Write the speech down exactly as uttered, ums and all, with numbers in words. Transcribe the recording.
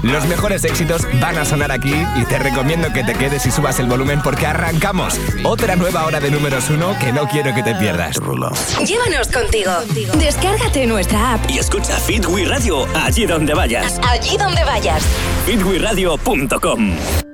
Los mejores éxitos van a sonar aquí y te recomiendo que te quedes y subas el volumen porque arrancamos otra nueva hora de números uno que no quiero que te pierdas. Llévanos contigo. Descárgate nuestra app y escucha Fit We Radio allí donde vayas. Allí donde vayas. fit we radio punto com